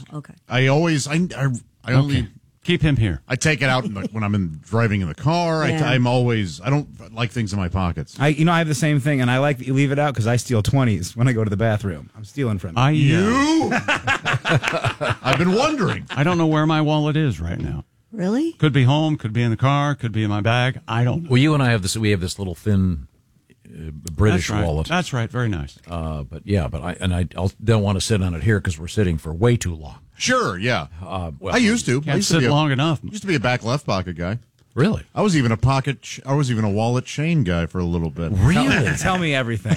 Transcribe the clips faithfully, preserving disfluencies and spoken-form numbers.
okay. I always, I, I, I only Okay. Keep him here. I take it out in the, when I'm in driving in the car. Yeah. I, I'm always, I don't like things in my pockets. I, you know, I have the same thing, and I like that you leave it out because I steal twenties when I go to the bathroom. I'm stealing from you. I, uh, You? I've been wondering. I don't know where my wallet is right now. Really? Could be home, could be in the car, could be in my bag. I don't know. Well, you and I have this. We have this little thin uh, British That's right. wallet. That's right. Very nice. Uh, but yeah, but I and I I'll, don't want to sit on it here because we're sitting for way too long. Sure, yeah. Uh, well, I used to. I Can't used to sit be a, long enough. Used to be a back left pocket guy. Really, I was even a pocket. Ch- I was even a wallet chain guy for a little bit. really. Tell me everything.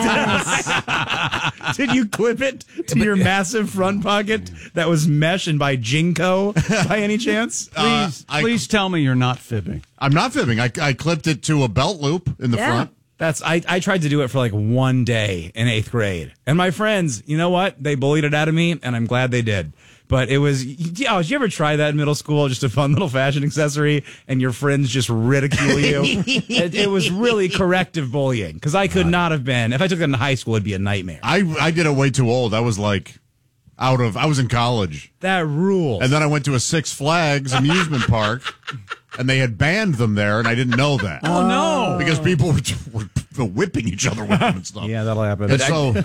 Yes. Did you clip it to your massive front pocket that was mesh and by Jinko by any chance? Please, I- please tell me you're not fibbing. I'm not fibbing. I, I clipped it to a belt loop in the Yeah. front. That's I, I tried to do it for like one day in eighth grade. And my friends, you know what? They bullied it out of me, and I'm glad they did. But it was, yeah, did you ever try that in middle school? Just a fun little fashion accessory, and your friends just ridicule you? it, it was really corrective bullying, because I could not have been. If I took that in high school, it'd be a nightmare. I I did it way too old. I was like out of. I was in college, That rules. and then I went to a Six Flags amusement park, and they had banned them there, and I didn't know that. oh, no. Because people were, were whipping each other with them and stuff. Yeah, that'll happen. And so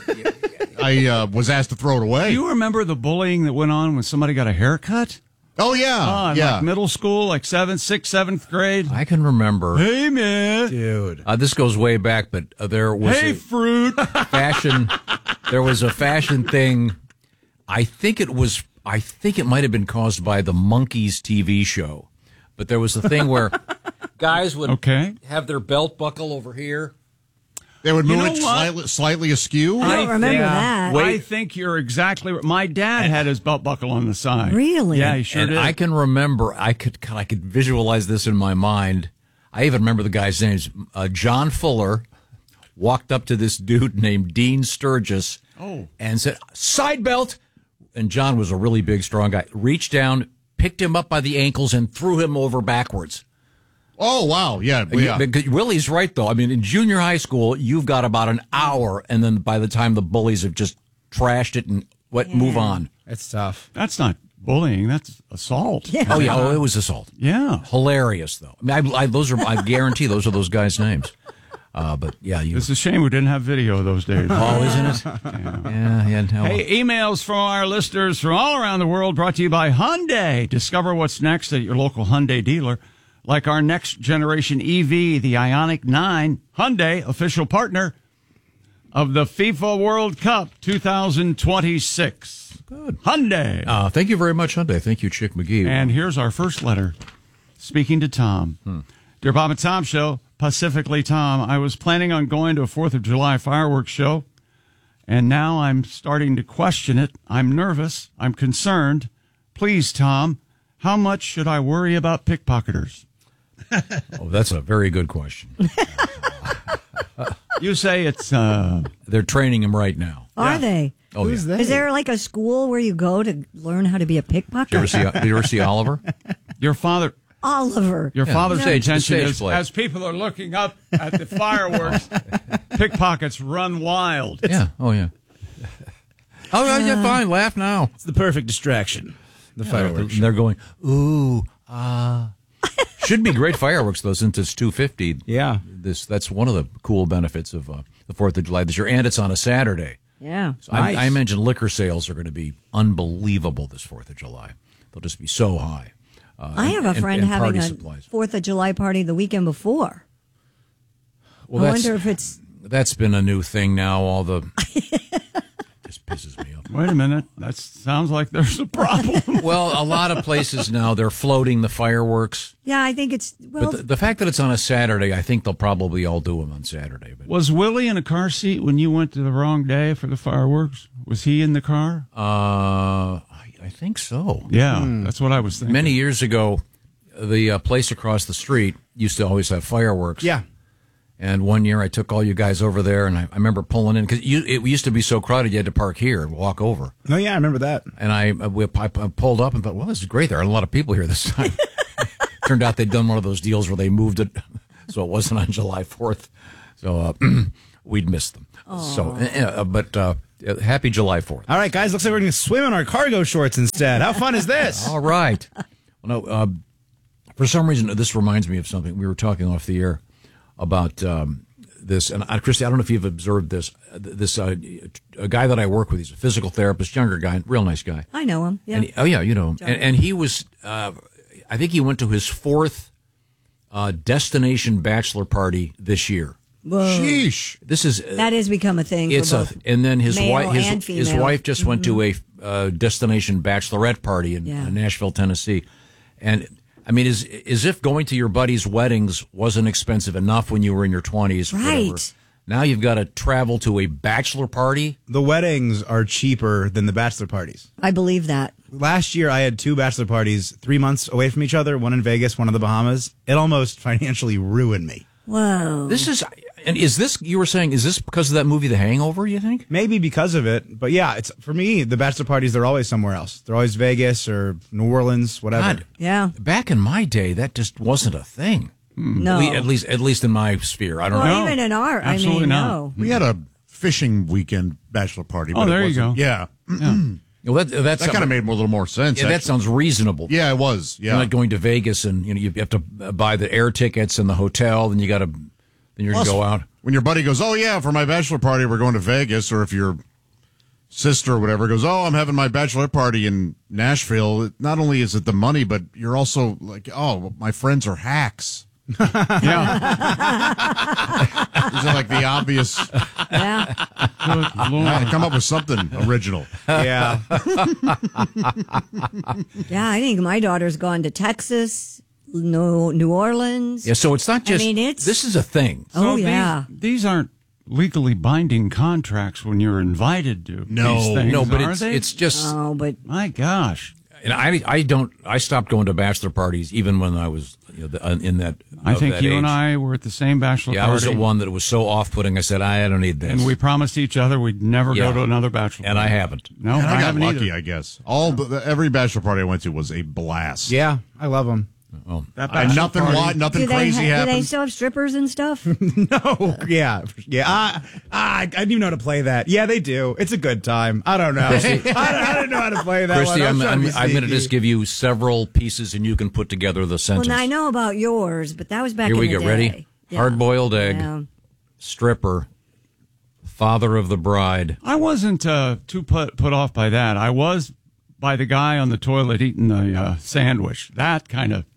I uh, was asked to throw it away. Do you remember the bullying that went on when somebody got a haircut? oh yeah, Oh, in yeah. like middle school, like seventh, sixth, seventh grade. I can remember. Hey, man. Dude. Uh, this goes way back, but uh, there was Hey, a fruit. fashion. There was a fashion thing. I think it was. I think it might have been caused by the Monkees T V show, but there was a thing where guys would Okay. have their belt buckle over here. They would You move know it what? slightly, slightly askew. I don't remember that. I think you're exactly right. My dad had his belt buckle on the side. Really? Yeah, he sure and did. I can remember. I could. I could visualize this in my mind. I even remember the guy's names. Uh, John Fuller walked up to this dude named Dean Sturgis Oh. and said, "Side belt." And John was a really big, strong guy. Reached down, picked him up by the ankles, and threw him over backwards. Oh wow, yeah, yeah. You- Willie's right, though. I mean, in junior high school, you've got about an hour, and then by the time the bullies have just trashed it and what, move on. It's tough. That's not bullying. That's assault. Yeah. Oh yeah, oh, it was assault. Yeah. Hilarious, though. I mean, I, I, those are. I guarantee those are those guys' names. Uh, but yeah, you. It's a shame we didn't have video those days. Oh, isn't it? Yeah, yeah. No. Hey, emails from our listeners from all around the world brought to you by Hyundai. Discover what's next at your local Hyundai dealer. Like our next generation E V, the Ioniq nine. Hyundai, official partner of the FIFA World Cup twenty twenty-six. Good. Hyundai. Uh, thank you very much, Hyundai. Thank you, Chick McGee. And here's our first letter. Speaking to Tom. Hmm. Dear Bob and Tom Show, Pacifically Tom, I was planning on going to a fourth of July fireworks show, and now I'm starting to question it. I'm nervous. I'm concerned. Please, Tom, how much should I worry about pickpocketers? Oh, that's a very good question. You say it's... Uh, They're training him right now. Are Yeah. they? Oh, Who's yeah. that? Is there like a school where you go to learn how to be a pickpocket? Did you ever see? Did you ever see Oliver? your father... Oliver. Your Yeah, father's the stage- the intention stage is, play. as people are looking up at the fireworks, pickpockets run wild. Yeah. Oh, yeah. Oh, yeah, yeah, fine. Laugh now. It's the perfect distraction. The fireworks. And they're going, ooh, ah. Should be great fireworks, though, since it's two fifty. Yeah. This That's one of the cool benefits of uh, the fourth of July this year. And it's on a Saturday. Yeah. So Nice. I, I imagine liquor sales are going to be unbelievable this fourth of July. They'll just be so high. Uh, I have a and- friend and having party a supplies. Fourth of July party the weekend before. Well, I that's- wonder if it's That's been a new thing now. All the just pisses me off. Wait a minute. That sounds like there's a problem. Well, a lot of places now they're floating the fireworks, yeah. I think it's well. but the, the fact that it's on a Saturday, I think they'll probably all do them on Saturday. But Was Willie in a car seat when you went to the wrong day for the fireworks? Was he in the car? uh, I, I think so. Yeah, that's what I was thinking. Many years ago, the uh, place across the street used to always have fireworks. Yeah. And one year I took all you guys over there, and I, I remember pulling in because it used to be so crowded you had to park here and walk over. Oh, yeah, I remember that. And I, I, I pulled up and thought, well, this is great. There are a lot of people here this time. Turned out they'd done one of those deals where they moved it so it wasn't on July fourth. So uh, we'd missed them. So, uh, but uh, uh, happy July fourth. All right, guys, looks like we're going to swim in our cargo shorts instead. How fun is this? All right. Well, no, uh, for some reason, this reminds me of something. We were talking off the air about um, this. And, uh, Christy, I don't know if you've observed this. Uh, this uh, a guy that I work with, he's a physical therapist, younger guy, real nice guy. I know him. Yeah. And he, oh, yeah, you know him. And, and he was, uh, I think he went to his fourth uh, destination bachelor party this year. Whoa. Sheesh. This is uh, That has become a thing. it's for a both and then his male wife his, and his female. wife just went to a uh, destination bachelorette party in Yeah. uh, Nashville, Tennessee, and I mean, as as if going to your buddies' weddings wasn't expensive enough when you were in your twenties, Right. Now you've got to travel to a bachelor party. The weddings are cheaper than the bachelor parties. I believe that. Last year, I had two bachelor parties three months away from each other, one in Vegas, one in the Bahamas. It almost financially ruined me. Whoa. This is and is this you were saying? Is this because of that movie, The Hangover? You think? Maybe because of it, but yeah, it's for me. The bachelor parties, they're always somewhere else. They're always Vegas or New Orleans, whatever. God, Yeah. back in my day, that just wasn't a thing. No. At le- at least, at least in my sphere, I don't well, know. even in our, I absolutely mean, not. no. We had a fishing weekend bachelor party. Oh, but it there you wasn't- go. Yeah. Well, that that's That kind of made a little more sense. Yeah, that actually. sounds reasonable. Yeah, it was. You're Yeah. not going to Vegas and you know you have to buy the air tickets and the hotel, then you got to then you're going Plus, to go out. When your buddy goes, oh, yeah, for my bachelor party, we're going to Vegas, or if your sister or whatever goes, oh, I'm having my bachelor party in Nashville, it, not only is it the money, but you're also like, oh, my friends are hacks. Yeah. These are like the obvious. Yeah. Good Lord. Yeah, come up with something original. Yeah. Yeah, I think my daughter's gone to Texas, New, New Orleans. Yeah, so it's not I just mean, it's- this is a thing. Oh, these- yeah. These, aren't legally binding contracts when you're invited to No. these things, No, but are it's they? it's just Oh, but My gosh. and I I don't I stopped going to bachelor parties even when I was you know, the, uh, in that I of think that you age. and I were at the same bachelor Yeah, I was party. the one that was so off-putting. I said I don't need this, And we promised each other we'd never Yeah. go to another bachelor and I party. haven't. No, And I, I, got haven't lucky, either. I guess. All the, every bachelor party I went to was a blast. Yeah, I love them. That I, bachelor nothing, party- wa- nothing do they, crazy ha- do they happened. still have strippers and stuff? No, yeah, yeah. I, I, I didn't even know how to play that. Yeah, they do. It's a good time. I don't know. I, don't, I didn't know how to play that Christy, one. I'm, trying to I'm, be I'm going to sneaky. just give you several pieces, and you can put together the Well, sentence. now I know about yours, but that was back Here in we the go. day. Ready? Yeah. Hard-boiled egg, Yeah. stripper, father of the bride. I wasn't uh, too put, put off by that. I was by the guy on the toilet eating the uh, sandwich. That kind of,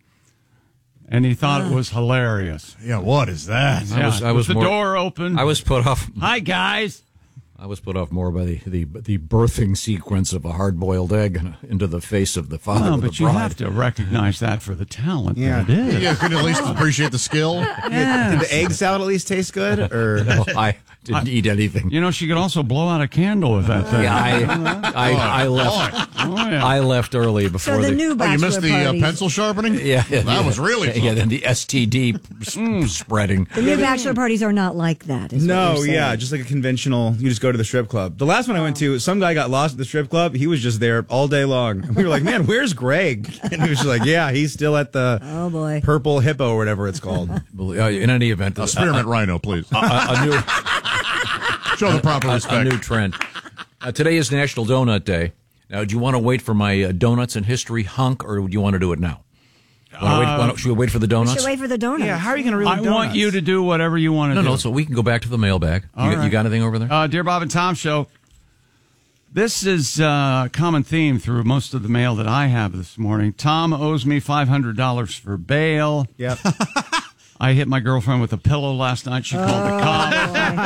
and he thought it was hilarious. Yeah, what is that? I was- Yeah, I with was the more- door open. I was put off. Hi guys. I was put off more by the the, the birthing sequence of a hard-boiled egg into the face of the father Well, of the but you bride. have to recognize that for the talent Yeah. that it is. You could at least appreciate the skill. Did the egg salad at least taste good? Or No, I didn't eat anything. You know, she could also blow out a candle with that thing. Yeah, I, I, I left. Oh, yeah. I left early before So the new Oh, bachelor you missed the uh, parties. pencil sharpening? Yeah, That was really fun. yeah. Then the S T D s- spreading. The new bachelor parties are not like that. Is what no, you're saying. yeah, just like a conventional. You just go to the strip club. The last one I went to, some guy got lost at the strip club. He was just there all day long. And we were like, "Man, where's Greg?" And he was just like, "Yeah, he's still at the Oh boy. Purple Hippo or whatever it's called." Uh, In any event, A spearmint rhino, please. a, a new Show the proper a, respect. new trend. Uh, today is National Donut Day. Now, do you want to wait for my uh, donuts and history hunk, or do you want to do it now? Wanna wait, wanna- should we wait for the donuts? Should wait for the donuts. Yeah, how are you going to really? I want you to do whatever you want to No, do. no. So we can go back to the mailbag. You, All got- you right. got anything over there? Uh, Dear Bob and Tom Show. This is uh, a common theme through most of the mail that I have this morning. Tom owes me five hundred dollars for bail. Yep. I hit my girlfriend with a pillow last night. She called the cops.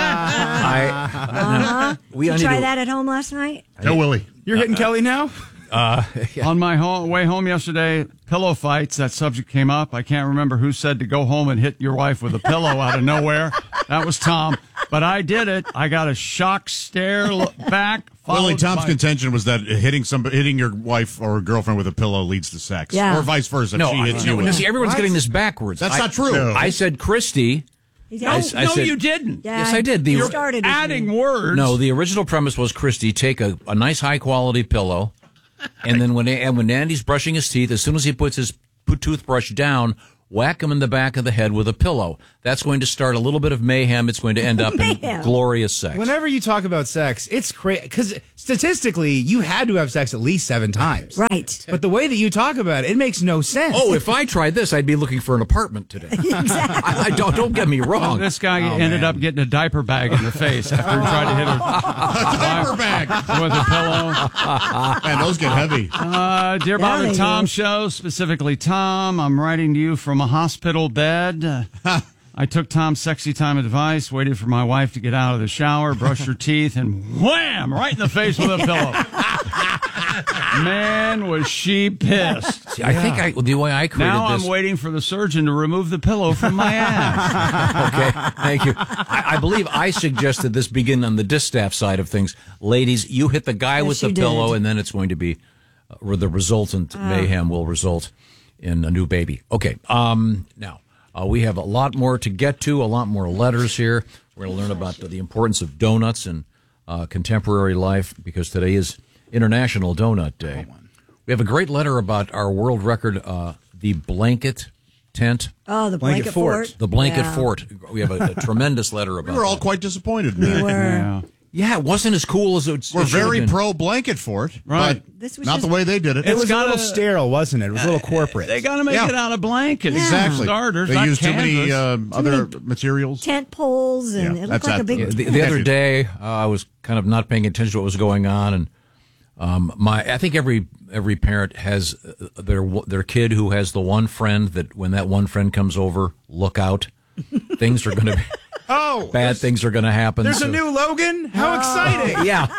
I, Uh-huh. we Did I you need try to- that at home last night? Tell Willie. You're hitting Kelly now. On my home, way home yesterday, pillow fights. That subject came up. I can't remember who said to go home and hit your wife with a pillow out of nowhere. That was Tom. But I did it. I got a shock stare look back. Willie, followed Tom's by- contention was that hitting somebody, hitting your wife or girlfriend with a pillow leads to sex, Yeah. or vice versa. No, she I, hits no, you. no, with see, it. everyone's What? getting this backwards. That's I- not true. No. I said Christy. He's No, I- I no, said- you didn't. Yeah. Yes, I did. The- You You're started with Adding me. words. No, the original premise was Christy take a, a nice high quality pillow, and then when and when Andy's brushing his teeth, as soon as he puts his toothbrush down, whack him in the back of the head with a pillow. That's going to start a little bit of mayhem. It's going to end up in glorious sex. Whenever you talk about sex, it's crazy because statistically, you had to have sex at least seven times. Right. But the way that you talk about it, it makes no sense. Oh, if I tried this, I'd be looking for an apartment today. Exactly. I, I don't, don't get me wrong. This guy Oh, ended man. up getting a diaper bag in the face after he tried to hit her Diaper bag. with a pillow. Man, those get heavy. Uh, dear Bob Yeah, and they Tom do. show, specifically Tom, I'm writing to you from a hospital bed. Uh, I took Tom's sexy time advice, waited for my wife to get out of the shower, brush her teeth, and wham, right in the face with a pillow. Man, was she pissed. See, I think I, the way I created Now this. I'm waiting for the surgeon to remove the pillow from my ass. Okay, thank you. I, I believe I suggested this begin on the distaff side of things. Ladies, you hit the guy Yes, with the you pillow, did. and then it's going to be, uh, or the resultant Ah. mayhem will result in a new baby. Okay, um, now, uh, we have a lot more to get to, a lot more letters here. We're going to learn about the importance of donuts in uh, contemporary life, because today is International Donut Day. We have a great letter about our world record, uh, the blanket tent. Oh, the Blanket blanket, fort. fort. The blanket Yeah. fort. We have a, a tremendous letter about We were all that. quite disappointed. We Man. were. Yeah. Yeah, it wasn't as cool as it, it We're should have very been. pro blanket fort, Right. but This was not just- the way they did it. It was got a little a- sterile, wasn't it? It was a little corporate. They got to make Yeah. it out of blankets. Exactly. Starters, They not used too many canvas. uh, other materials. Tent poles, and Yeah, it that's looked like a that. big. Yeah, The, the Yeah, other dude. day, uh, I was kind of not paying attention to what was going on, and um, my I think every every parent has uh, their their kid who has the one friend that when that one friend comes over, look out, things are going to be oh, bad. Things are going to happen. there's So- a new Logan. How exciting! yeah.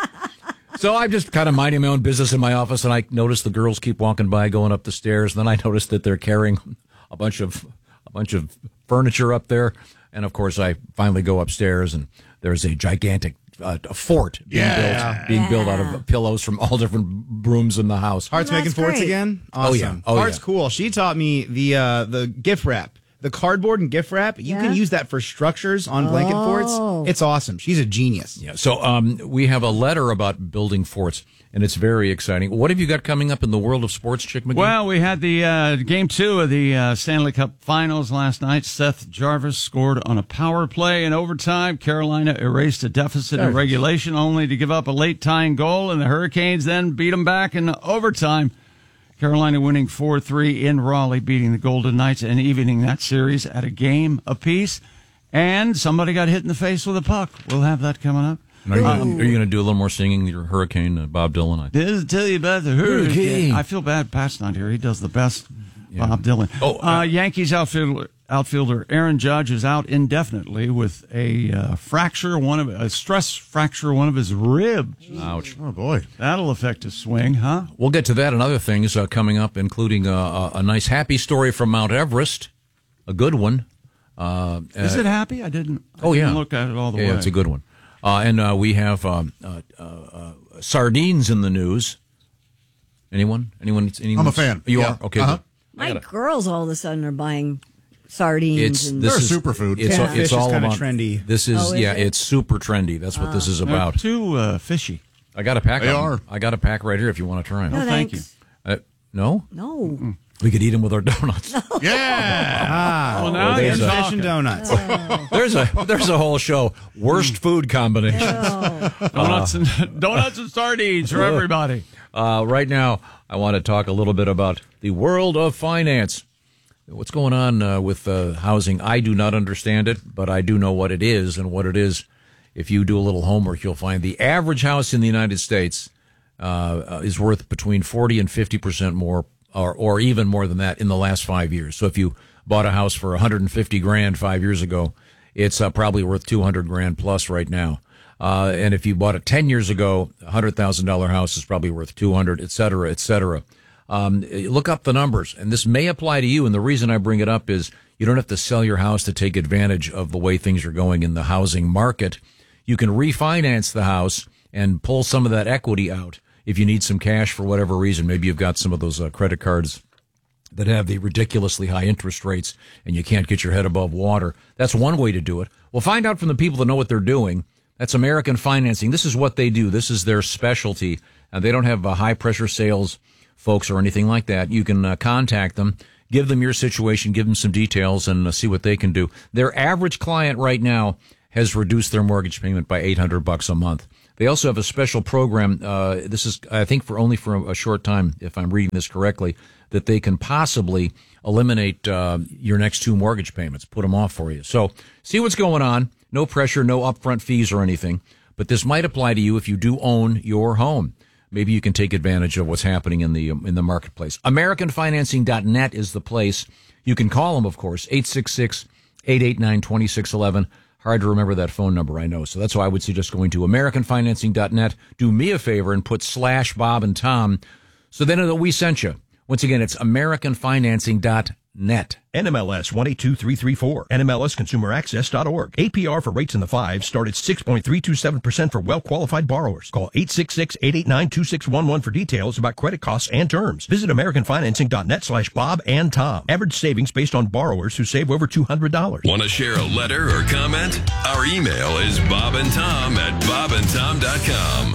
So I'm just kind of minding my own business in my office, and I notice the girls keep walking by, going up the stairs. And then I notice that they're carrying a bunch of a bunch of furniture up there, and of course I finally go upstairs, and there's a gigantic uh, a fort being Yeah. built, being built out Yeah. of pillows from all different rooms in the house. Heart's Oh, making that's forts great. again. Oh, Awesome. yeah. Oh, Heart's yeah. cool. She taught me the uh, the gift wrap, the cardboard and gift wrap. You Yeah. can use that for structures on blanket Oh. forts. It's awesome. She's a genius. Yeah. So um, we have a letter about building forts, and it's very exciting. What have you got coming up in the world of sports, Chick McGee? Well, we had the uh, game two of the uh, Stanley Cup Finals last night. Seth Jarvis scored on a power play in overtime. Carolina erased a deficit in regulation, only to give up a late tying goal, and the Hurricanes then beat them back in overtime. Carolina winning four three in Raleigh, beating the Golden Knights and evening that series at a game apiece. And somebody got hit in the face with a puck. We'll have that coming up. Are you gonna- are you going to do a little more singing? Your Hurricane, uh, Bob Dylan. I This tell you about the hurricane. Hurricane. I feel bad Pat's not here. He does the best. Bob Dylan. Oh, uh, uh, Yankees outfielder, outfielder Aaron Judge is out indefinitely with a uh, fracture, one of a stress fracture, one of his ribs. Ouch. Oh boy. That'll affect his swing, huh? We'll get to that and other things uh, coming up, including uh, a, a nice happy story from Mount Everest, a good one. Uh, Is uh, it happy? I didn't. I Oh, didn't yeah. look at it all the yeah, way. yeah, it's a good one. Uh, and uh, we have um, uh, uh, uh, sardines in the news. Anyone? Anyone? anyone I'm a fan. You Yeah. are? Okay. Uh-huh. good. My girls all of a sudden are buying sardines. It's and this They're is a superfood. It's, Yeah. it's Fish is all kinda about trendy. This is, Oh, is yeah, it? it's super trendy. That's what this is They're about. too uh, fishy. I got a pack. They of 'em. are. I got a pack right here if you want to try them. no, thank thanks. Uh, no, No. we could eat them with our donuts. Yeah. Ah, Well, now there's you're a- fish talking. and donuts. There's a there's a whole show. Worst food combinations. Donuts and donuts and sardines for everybody. Uh, right now, I want to talk a little bit about the world of finance. What's going on uh, with uh, housing? I do not understand it, but I do know what it is, and what it is. If you do a little homework, you'll find the average house in the United States uh, is worth between forty and fifty percent more, or or even more than that in the last five years. So if you bought a house for one hundred fifty grand five years ago, it's uh, probably worth two hundred grand plus right now. Uh, and if you bought it ten years ago, a one hundred thousand dollars house is probably worth two hundred, et cetera, et cetera. Um, look up the numbers, and this may apply to you. And the reason I bring it up is you don't have to sell your house to take advantage of the way things are going in the housing market. You can refinance the house and pull some of that equity out if you need some cash for whatever reason. Maybe you've got some of those uh, credit cards that have the ridiculously high interest rates and you can't get your head above water. That's one way to do it. Well, find out from the people that know what they're doing. That's American Financing. This is what they do. This is their specialty. Uh, they don't have uh, high pressure sales folks or anything like that. You can uh, contact them. give them your situation, give them some details, and uh, see what they can do. Their average client right now has reduced their mortgage payment by eight hundred bucks a month. They also have a special program. Uh, this is, I think, for only for a short time, if I'm reading this correctly, that they can possibly eliminate uh, your next two mortgage payments, put them off for you. So see what's going on. No pressure, no upfront fees or anything. But this might apply to you if you do own your home. Maybe you can take advantage of what's happening in the in the marketplace. American Financing dot net is the place. You can call them, of course, eight six six, eight eight nine, two six one one. Hard to remember that phone number, I know. So that's why I would suggest going to American Financing dot net. Do me a favor and put slash Bob and Tom so they know that we sent you. Once again, it's American Financing dot net. N M L S one eight two three three four. N M L S consumer access dot org. A P R for rates in the fives start at six point three two seven percent for well-qualified borrowers. Call eight six six, eight eight nine, two six one one for details about credit costs and terms. Visit American Financing dot net slash Bob and Tom. Average savings based on borrowers who save over two hundred dollars. Want to share a letter or comment? Our email is bobandtom at bob and tom dot com.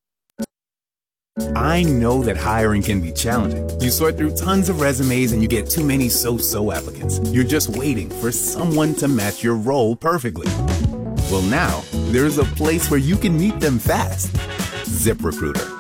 I know that hiring can be challenging. You sort through tons of resumes and you get too many so-so applicants. You're just waiting for someone to match your role perfectly. Well, now there's a place where you can meet them fast. ZipRecruiter.